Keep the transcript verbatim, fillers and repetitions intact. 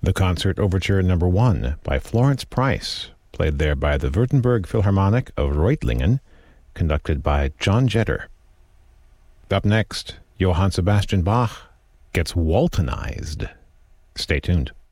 The Concert Overture Number one by Florence Price, played there by the Württemberg Philharmonic of Reutlingen, conducted by John Jetter. Up next, Johann Sebastian Bach gets Waltonized. Stay tuned.